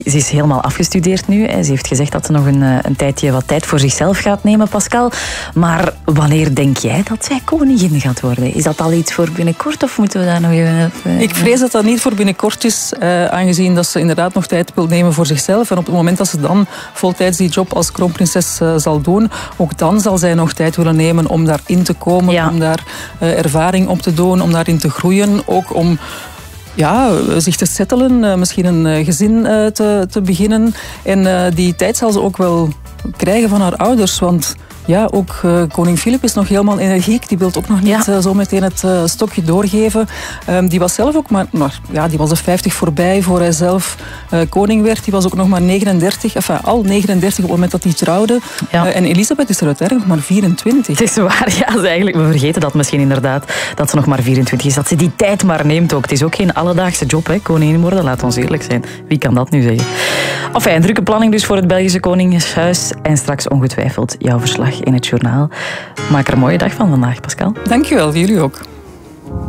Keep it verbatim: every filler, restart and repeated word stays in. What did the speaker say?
Ze is helemaal afgestudeerd nu. Ze heeft gezegd dat ze nog een, een tijdje wat tijd voor zichzelf gaat nemen, Pascal. Maar wanneer denk jij dat zij koningin gaat worden? Is dat al iets voor binnenkort of moeten we daar nog even... Uh, Ik vrees dat dat niet voor binnenkort is, uh, aangezien dat ze inderdaad nog tijd wil nemen voor zichzelf. En op het moment dat ze dan voltijds die job als kroonprinses uh, zal doen, ook dan zal zij nog tijd willen nemen om daarin te komen, ja. om daar uh, ervaring op te doen, om daarin te groeien. Ook om... Ja, zich te settelen, misschien een gezin te, te beginnen. En die tijd zal ze ook wel krijgen van haar ouders, want... Ja, ook uh, koning Filip is nog helemaal energiek. Die wil ook nog niet ja. uh, zo meteen het uh, stokje doorgeven. Um, die was zelf ook maar... maar ja, die was de vijftig voorbij voor hij zelf uh, koning werd. Die was ook nog maar negenendertig. Enfin, al negenendertig op het moment dat hij trouwde. Ja. Uh, en Elisabeth is er uiteindelijk nog maar vierentwintig. Het is waar, ja. Ze eigenlijk, we vergeten dat misschien inderdaad. Dat ze nog maar vierentwintig is. Dat ze die tijd maar neemt ook. Het is ook geen alledaagse job, hè. Koningin worden. Laat ons eerlijk zijn. Wie kan dat nu zeggen? Enfin, een drukke planning dus voor het Belgische Koningshuis. En straks ongetwijfeld jouw verslag in het journaal. Maak er een mooie dag van vandaag, Pascal. Dank je wel, jullie ook.